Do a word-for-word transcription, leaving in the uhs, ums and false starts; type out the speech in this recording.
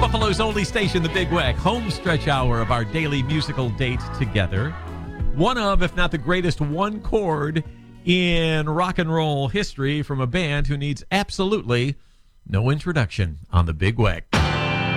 Buffalo's only station, the Big Weck, home stretch hour of our daily musical date together. One of, if not the greatest one chord in rock and roll history from a band who needs absolutely no introduction on the Big Weck.